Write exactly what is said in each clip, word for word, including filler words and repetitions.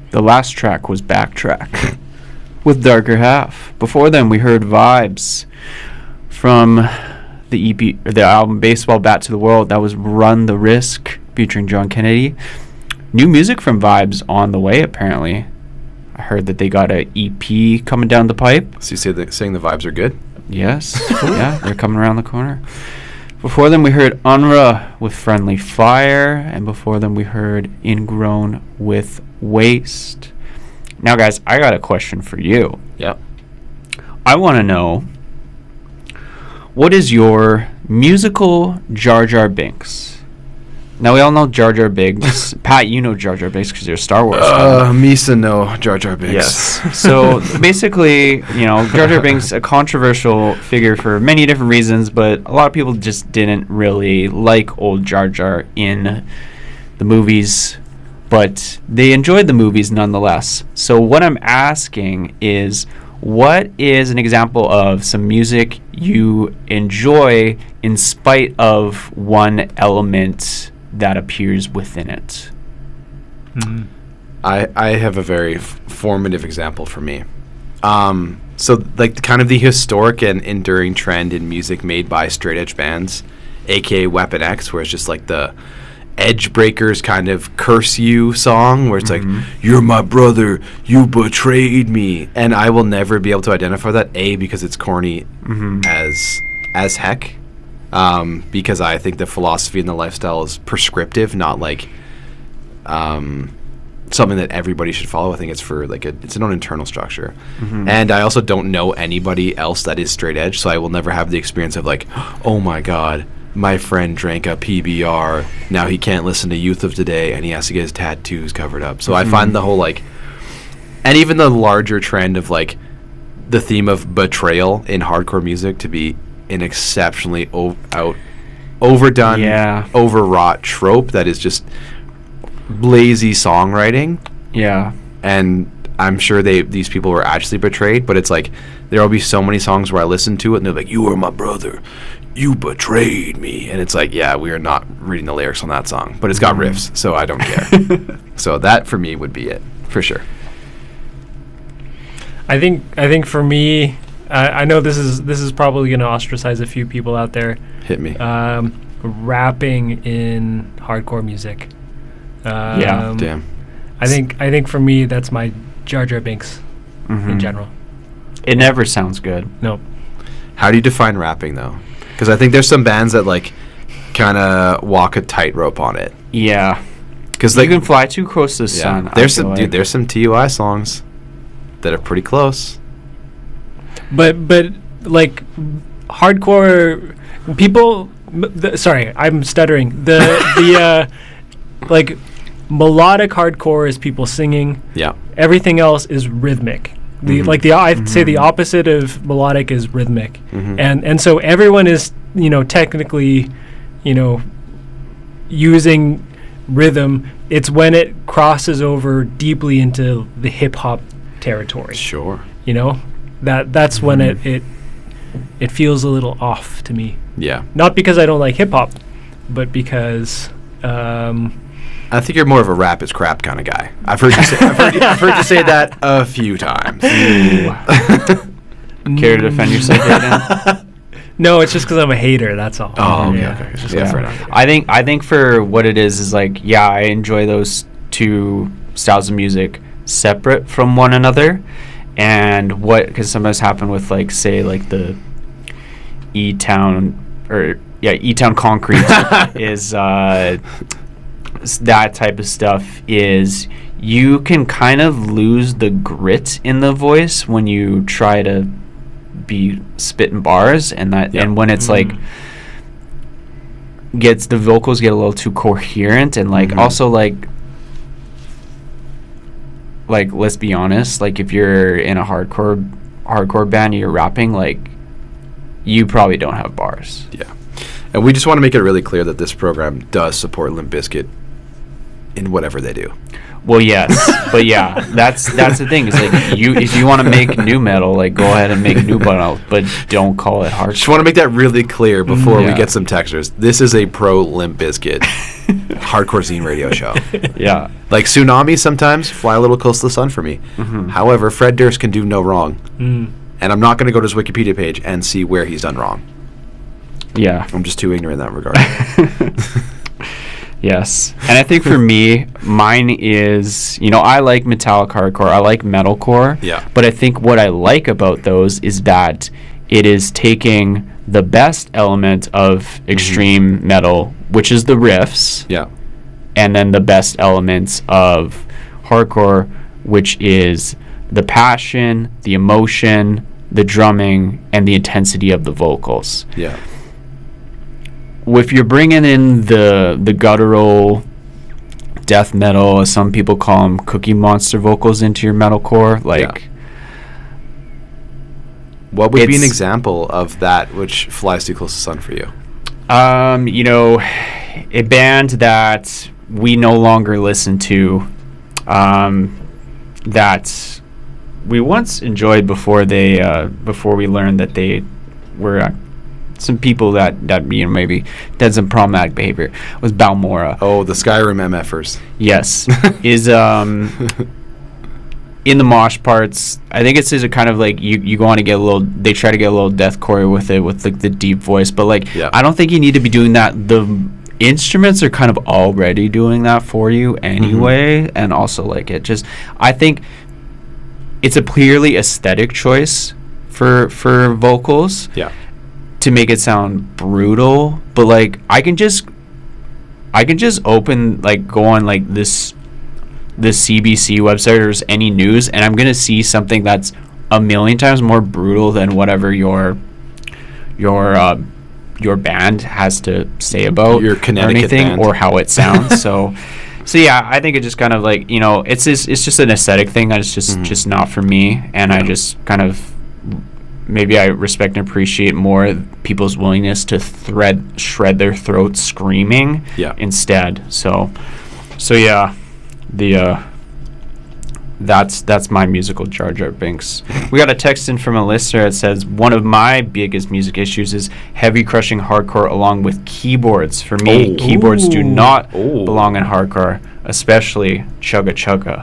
The last track was Backtrack with Darker Half. Before then, we heard Vibes from the E P, or the album Baseball Bat to the World. That was Run the Risk featuring John Kennedy. New music from Vibes on the way, apparently. I heard that they got a E P coming down the pipe. So you say that saying the vibes are good? Yes. Yeah, they're coming around the corner. Before them, we heard U N R W A with Friendly Fire. And before them, we heard Ingrown with Waste. Now, guys, I got a question for you. Yep. I want to know, what is your musical Jar Jar Binks? Now, we all know Jar Jar Binks. Pat, you know Jar Jar Binks because you're a Star Wars Uh, fan. Misa no Jar Jar Binks. Yes. So, basically, you know, Jar Jar Binks, a controversial figure for many different reasons, but a lot of people just didn't really like old Jar Jar in the movies, but they enjoyed the movies nonetheless. So, what I'm asking is, what is an example of some music you enjoy in spite of one element that appears within it? Mm-hmm. I, I have a very f- formative example for me. Um, so, like, kind of the historic and enduring trend in music made by straight edge bands, aka Weapon X, where it's just like the Edge Breakers kind of curse you song, where it's Mhm. like, you're my brother, you betrayed me. And I will never be able to identify that, A, because it's corny Mm-hmm. as as heck. Um, because I think the philosophy and the lifestyle is prescriptive, not like um, something that everybody should follow. I think it's for like a, it's an own internal structure. Mhm. And I also don't know anybody else that is straight edge, so I will never have the experience of like, oh my god, my friend drank a P B R, now he can't listen to Youth of Today, and he has to get his tattoos covered up. So Mhm. I find the whole like, and even the larger trend of like the theme of betrayal in hardcore music to be an exceptionally o- out overdone, Yeah. overwrought trope that is just lazy songwriting. Yeah. And I'm sure they these people were actually betrayed, but it's like there will be so many songs where I listen to it and they're like, you were my brother, you betrayed me, and it's like, yeah, we are not reading the lyrics on that song, but it's got Mhm. riffs, so I don't care. So that for me would be it for sure. I think I think for me, I, I know this is this is probably going to ostracize a few people out there. Hit me. Um, rapping in hardcore music. Um, Yeah. Damn. I think I think for me that's my Jar Jar Binks Mhm. in general. It never sounds good. Nope. How do you define rapping though? Because I think there's some bands that like kind of walk a tightrope on it. Yeah. Because You like can fly too close to the yeah, sun. I there's feel some like. dude, there's some T U I songs that are pretty close. But but like hardcore people. m- The, sorry, I'm stuttering. The the uh, like melodic hardcore is people singing. Yeah. Everything else is rhythmic. The Mhm. like the I'd say the Mhm. opposite of melodic is rhythmic, Mhm. and and so everyone is you know technically, you know, using rhythm. It's when it crosses over deeply into the hip hop territory. Sure. You know, that that's when Mhm. it it it feels a little off to me. Yeah. Not because I don't like hip hop, but because um, I think you're more of a rap is crap kind of guy. I've heard you say, I've heard you, I've heard you say that a few times. Care to defend yourself right now? no, it's just because I'm a hater. That's all. Oh, okay, Yeah. okay. It's just Yeah. yeah. fair enough. I think I think for what it is is like, yeah, I enjoy those two styles of music separate from one another, and what because sometimes happen with like say like the E Town or yeah E Town Concrete is uh, s- that type of stuff is you can kind of lose the grit in the voice when you try to be spitting bars and that Yeah. and when it's like gets the vocals get a little too coherent and like Mhm. also like like let's be honest, like if you're in a hardcore hardcore band and you're rapping, like you probably don't have bars. Yeah. And we just want to make it really clear that this program does support Limp Bizkit in whatever they do. Well, yes, but yeah, that's that's the thing. Is like you if you want to make new metal, like go ahead and make new metal, but don't call it hardcore. Just want to make that really clear before we Yeah. get some textures. This is a pro Limp Bizkit hardcore zine radio show. Yeah. Like Tsunami sometimes fly a little close to the sun for me. Mhm. However, Fred Durst can do no wrong. Mm. And I'm not going to go to his Wikipedia page and see where he's done wrong. Yeah. I'm just too ignorant in that regard. Yes. And I think for me, mine is, you know, I like metallic hardcore. I like metalcore. Yeah. But I think what I like about those is that it is taking the best element of extreme metal, which is the riffs, Yeah. and then the best elements of hardcore, which is the passion, the emotion, the drumming, and the intensity of the vocals. Yeah. If you're bringing in the the guttural death metal, as some people call them, Cookie Monster vocals into your metalcore, like What would be an It's- example of that which flies too close to the sun for you? um, you know, a band that we no longer listen to, um, that we once enjoyed before they uh, before we learned that they were uh, some people that that you know maybe had some problematic behavior, was Balmora. Oh, the Skyrim MFers. Yes, is um in the mosh parts. I think it's just a kind of like you you go on to get a little. They try to get a little deathcore with it, with like the deep voice, but like Yeah. I don't think you need to be doing that. The instruments are kind of already doing that for you anyway, and also like it just. I think it's a clearly aesthetic choice for for vocals Yeah. to make it sound brutal, but like I can just I can just open like go on like this the C B C website or just any news, and I'm gonna see something that's a million times more brutal than whatever your your uh, your band has to say about Your or Connecticut anything band. or how it sounds. so so yeah, I think it just kind of like, you know, it's just, it's just an aesthetic thing. It's just Mhm. just not for me, and I Yeah. just kind of maybe I respect and appreciate more people's willingness to thread shred their throats screaming Yeah. instead. So so yeah, the uh that's that's my musical Jar Jar Binks. We got a text in from a listener that says, one of my biggest music issues is heavy crushing hardcore along with keyboards. For me, Oh. keyboards do Ooh. not Oh. belong in hardcore, especially Chugga Chugga.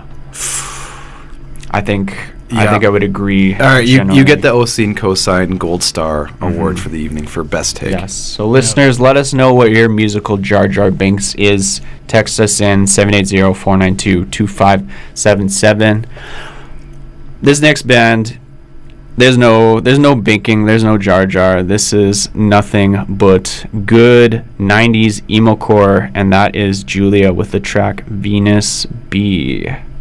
I think I Yeah. think I would agree. All right, you, you generally. get the Osteen Cosign Gold Star Award Mhm. for the evening for best take. Yes. So listeners, let us know what your musical Jar Jar Binks is. Text us in seven eight zero, four nine two, two five seven seven. This next band, there's no there's no binking, there's no Jar Jar. This is nothing but good nineties emo core, and that is Julia with the track Venus B.